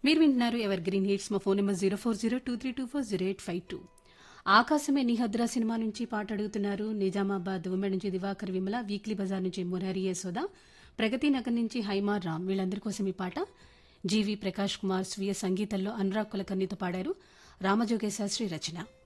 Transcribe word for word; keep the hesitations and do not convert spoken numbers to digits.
మీరు వింటున్నారు ever green hits. మా phone number zero four zero two three two four zero eight five two. ఆకాశమే నిహద్ర cinema నుంచి పాట అడుగుతున్నారు. నిజామాబాద్ ఉమెన్ నుంచి దివాకర్ విమల, వీక్లీ బజార్ నుంచి మురారి యశోద, ప్రగతి నగర్ నుంచి హైమార్ రామ్. వీళ్ళందరి కోసం ఈ పాట. జీవి ప్రకాష్ కుమార్ స్వీయ సంగీతంలో అనురాగ్ కులకర్ణితో పాడారు. రామజోగే శాస్త్రి రచన.